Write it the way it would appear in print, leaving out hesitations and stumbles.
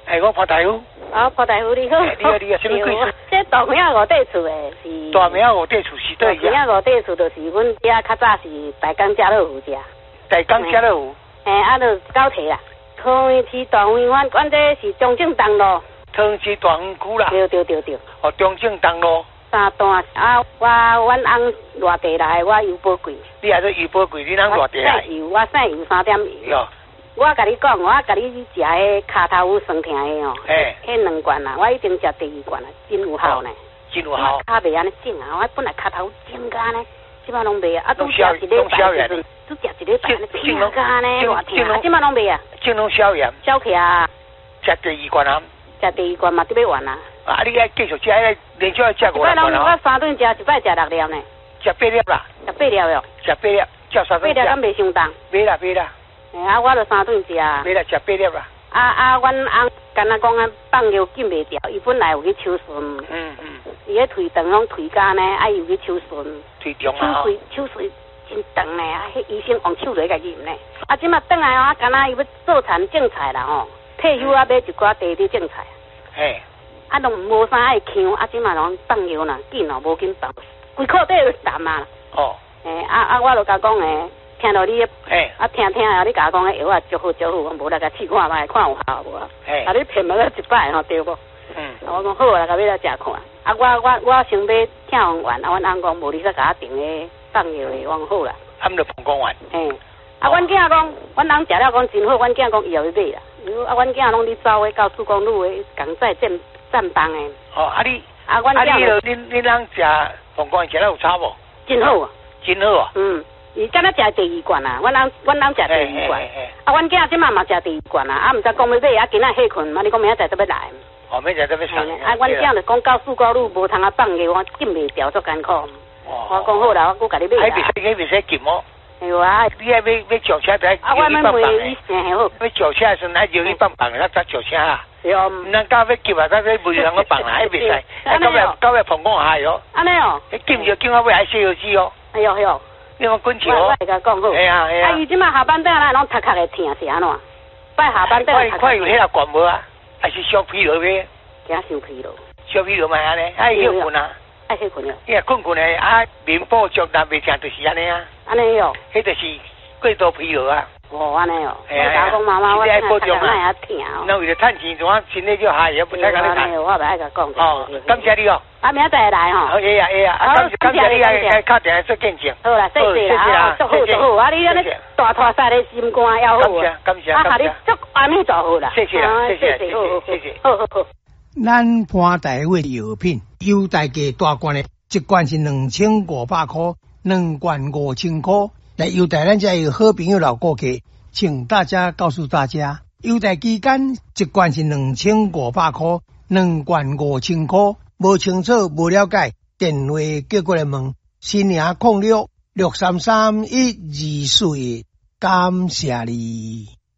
我潘大夫。 潘大夫你好。 你好，什么贵姓？ 这大名5块厝的是。 大名5块厝是对呀。 大名5块厝就是阮遐较早是大江家乐福遮。 大江家乐福。 就高铁啦。桃园市大园湾，阮这是中正东路。 桃园市大园区啦。 对。 哦，中正东路。 3段阮翁偌地来，我油宝贵。 你也是油宝贵，你啷偌地来？ 我姓油3点油。我甲你讲，我甲你食迄骹头有酸痛的哦。迄2罐啦，我已经食第2罐啦，真有效呢。 真有效。 骹袂安尼肿啊，我本来骹头肿甲呢，即摆拢袂啊，拄食一礼拜时阵，拄食一礼拜安尼痛甲呢，偌痛，啊，即摆拢袂啊。 肿拢消炎。 消起啊。 食第2罐啊。 食第2罐嘛，得要完啊。 你爱继续食，连续要食5罐啊。 我3顿食，一摆食6粒呢。 食8粒啦。 食8粒哟。 食8粒，照3顿食。8 粒敢袂伤重？ 袂啦。 我就3顿食。 袂啦，食8粒啦。 阮翁敢若讲放尿禁袂掉，伊本来有去抽顺。伊迄腿长拢腿甲呢，伊有去抽顺。 腿长啊。 手水真长呢，迄医生用手来甲验呢。即马转来哦，敢若伊要做田种菜啦吼。退休买一寡地伫种菜。拢无啥爱抢，即马拢放药啦，紧咯，无紧放，规裤底都淡啊。我就甲讲听到你听啊，你甲我讲药啊足好，我无来甲试看卖，看有效无啊？你骗我一摆吼，对无？我讲好啦，甲要来食看。我想要听完阮翁讲无你再甲我订个放药的，我讲好啦。 就放讲完。 阮囝讲，阮翁食了讲真好，阮囝讲伊也要买啦。阮囝拢咧走个高速公路的港仔站帮的。 你人食凤冠食了有差无？ 真好啊！ 真好啊！ 伊敢若食第2罐啊，阮翁食第2罐。阮囝即马嘛食第2罐啊，毋知讲要买，今仔下困，你讲明仔载都要来。 明仔载要上。 阮囝就讲高速公路无通放个，我禁袂掉，足艰苦。我讲好啦，我甲你买啦。 袂使禁哦。 系啊！ 你要叫车就我们卖以前系好。 要叫车时还摇去放放，咱才叫车啦。 对哦。 咱到要急啊，咱要袂人个放啦，还袂使。到尾碰讲下哟。 安尼哦。 禁就禁到尾还4号子哦。 哎呦。 你讲滚球哦。 我甲讲好。伊即马下班等下拢头壳会疼是安怎？拜下班等下。 看有迄个管无啊？还是小疲劳呗？ 惊伤疲劳。 小疲劳嘛安尼，爱休困啊。 爱休困了。 你若困的面部足但袂疼，就是安尼啊。 安尼哟。 迄就是过度疲劳啊。 安尼哦。我讲妈妈，我真系头壳也疼哦。 那为了趁钱，怎啊身体就下也不太敢你谈。 我袂爱甲讲。 感谢你哦。 明仔载来吼。 会啊。感谢你啊，敲电话做见证。 好啦，谢谢啦，祝好。你安尼大拖晒的心肝要好啊。 感谢。 下你祝阿弥陀佛啦。 谢谢。 好。 咱潘大夫的药品，优待价大罐的，1罐是2500块，2罐5000块。来优待咱家有好朋友老顾客，请大家告诉大家，优待期间1罐是2500块，2罐5000块。无清楚、无了解，电话叫过来问。新营06633124，感谢你。